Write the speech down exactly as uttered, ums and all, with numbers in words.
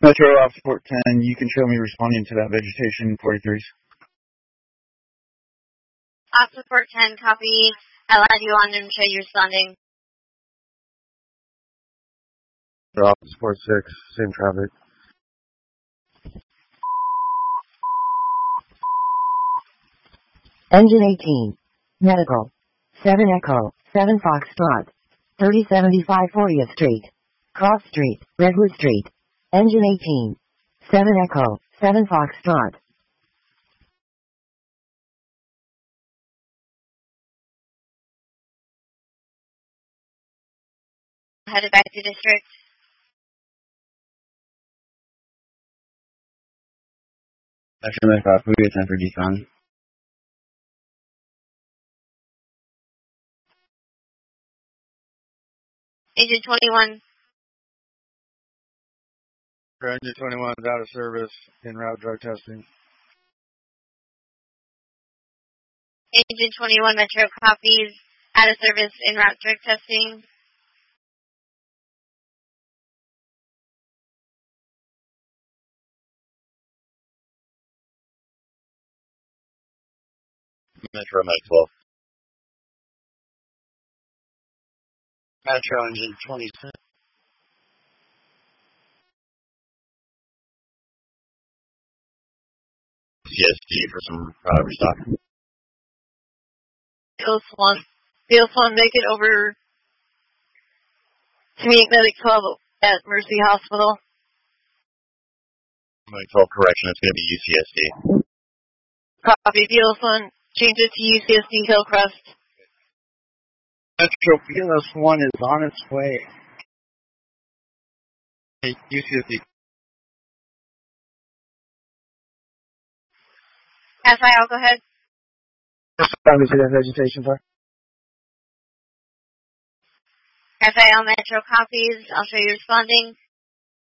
Metro off Support ten, you can show me responding to that vegetation forty-threes. Off Support ten, copy. I'll add you on and show you responding. Off Support six, same traffic. Engine eighteen. Medical. seven Echo, seven Foxtrot. thirty seventy-five fortieth Street. Cross Street, Redwood Street. Engine eighteen. seven Echo, seven Foxtrot. Headed back to district. Metro Metro, who is time for decon? Engine twenty-one. Engine twenty-one is out of service, en route drug testing. Engine twenty-one, Metro copies. Out of service, en route drug testing. Metro Med twelve. Metro Engine twenty-six. C S G for some uh, restock. Field one. Field one, make it over to me, Medic twelve at Mercy Hospital. Medic twelve, correction, it's going to be U C S D. Copy, Field one, change it to U C S D Hillcrest. Metro P L S one is on its way. Hey, U C S D. S I L, go ahead. Let me see that vegetation, sir. S I L, Metro copies. I'll show you responding.